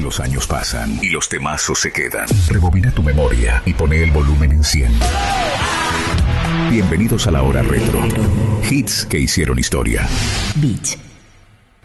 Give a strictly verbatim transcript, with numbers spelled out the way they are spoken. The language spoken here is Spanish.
los años pasan y los temazos se quedan. Rebobina tu memoria y pone el volumen en cien. Bienvenidos a la hora retro. Hits que hicieron historia. Beat.